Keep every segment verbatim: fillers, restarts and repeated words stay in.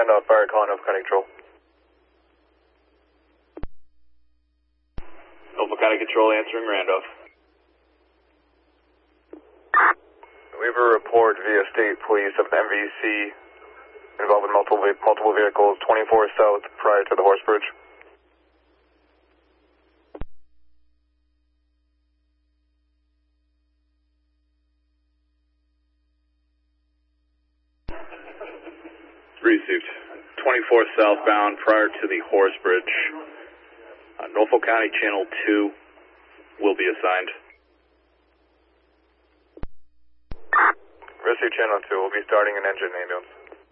Randolph Fire calling Norfolk County Control. Norfolk County Control answering Randolph. We have a report via state police of an M V C involving multiple multiple vehicles, twenty-four south prior to the Horse Bridge. Received. twenty-four southbound prior to the Horse Bridge. Uh, Norfolk County Channel two will be assigned. Rescue Channel two will be starting an engine ambulance.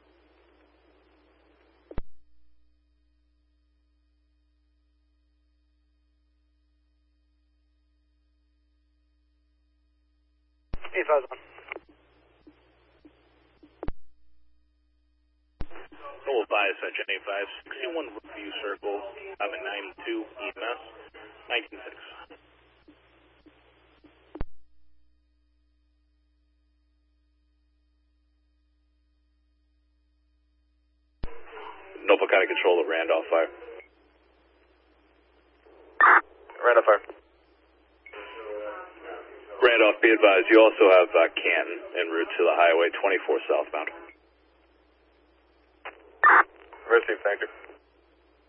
eight five one. Full advise, Section eight five, sixty-one Review Circle, I'm at nine two E M S, nineteen six. Norfolk County Control at Randolph Fire. Randolph Fire. Randolph, be advised, you also have uh, Canton en route to the highway twenty-four southbound. Received, thank you.